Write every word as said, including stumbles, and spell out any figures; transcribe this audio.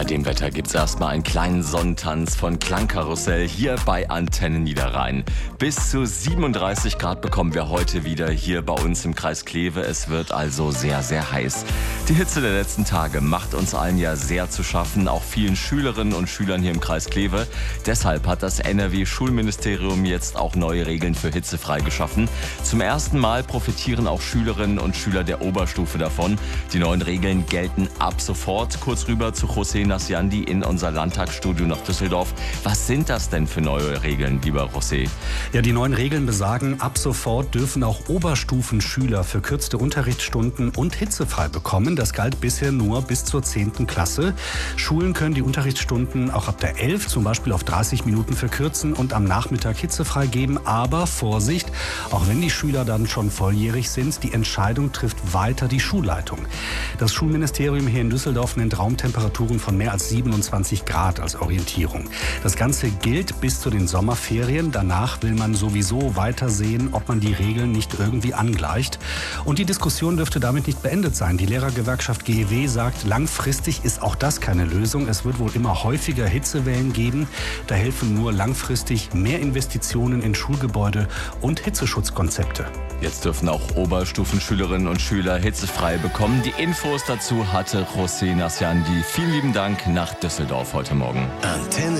Bei dem Wetter gibt's erstmal einen kleinen Sonnentanz von Klangkarussell hier bei Antenne Niederrhein. Bis zu siebenunddreißig Grad bekommen wir heute wieder hier bei uns im Kreis Kleve. Es wird also sehr, sehr heiß. Die Hitze der letzten Tage macht uns allen ja sehr zu schaffen, auch vielen Schülerinnen und Schülern hier im Kreis Kleve. Deshalb hat das N R W-Schulministerium jetzt auch neue Regeln für hitzefrei geschaffen. Zum ersten Mal profitieren auch Schülerinnen und Schüler der Oberstufe davon. Die neuen Regeln gelten ab sofort. Kurz rüber zu José Nasciandi in unser Landtagsstudio nach Düsseldorf. Was sind das denn für neue Regeln, lieber José? Ja, die neuen Regeln besagen, ab sofort dürfen auch Oberstufenschüler verkürzte Unterrichtsstunden und hitzefrei bekommen. Das galt bisher nur bis zur zehnten Klasse. Schulen können die Unterrichtsstunden auch ab der elf zum Beispiel auf dreißig Minuten verkürzen und am Nachmittag hitzefrei geben. Aber Vorsicht, auch wenn die Schüler dann schon volljährig sind, die Entscheidung trifft weiter die Schulleitung. Das Schulministerium hier in Düsseldorf nennt Raumtemperaturen von mehr als siebenundzwanzig Grad als Orientierung. Das Ganze gilt bis zu den Sommerferien. Danach will man sowieso weiter sehen, ob man die Regeln nicht irgendwie angleicht. Und die Diskussion dürfte damit nicht beendet sein. Die Lehrergewerkschaft G E W sagt, langfristig ist auch das keine Lösung. Es wird wohl immer häufiger Hitzewellen geben. Da helfen nur langfristig mehr Investitionen in Schulgebäude und Hitzeschutzkonzepte. Jetzt dürfen auch Oberstufenschülerinnen und Schüler hitzefrei bekommen. Die Infos dazu hatte José Nasciandi. Vielen lieben Dank nach Düsseldorf heute Morgen. Antenne